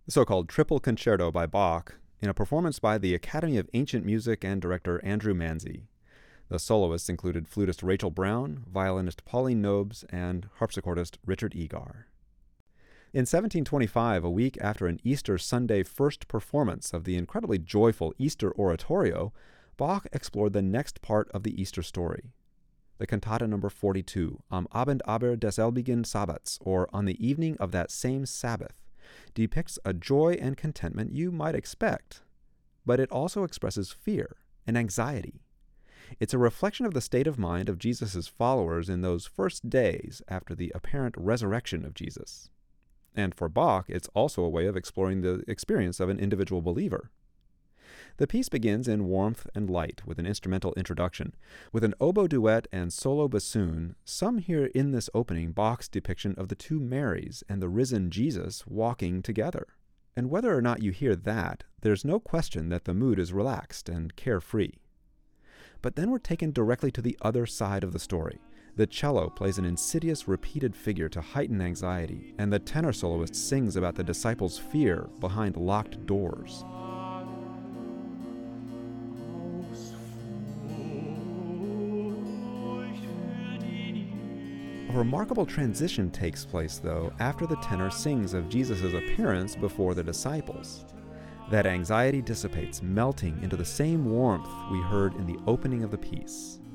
the so-called Triple Concerto by Bach, in a performance by the Academy of Ancient Music and director Andrew Manzi. The soloists included flutist Rachel Brown, violinist Pauline Nobes, and harpsichordist Richard Egar. In 1725, a week after an Easter Sunday first performance of the incredibly joyful Easter Oratorio, Bach explored the next part of the Easter story. The cantata number 42, Am Abend aber desselbigen Sabbats, or On the Evening of That Same Sabbath, depicts a joy and contentment you might expect, but it also expresses fear and anxiety. It's a reflection of the state of mind of Jesus' followers in those first days after the apparent resurrection of Jesus. And for Bach, it's also a way of exploring the experience of an individual believer. The piece begins in warmth and light with an instrumental introduction. With an oboe duet and solo bassoon, some hear in this opening Bach's depiction of the two Marys and the risen Jesus walking together. And whether or not you hear that, there's no question that the mood is relaxed and carefree. But then we're taken directly to the other side of the story. The cello plays an insidious repeated figure to heighten anxiety, and the tenor soloist sings about the disciples' fear behind locked doors. A remarkable transition takes place, though, after the tenor sings of Jesus' appearance before the disciples. That anxiety dissipates, melting into the same warmth we heard in the opening of the piece.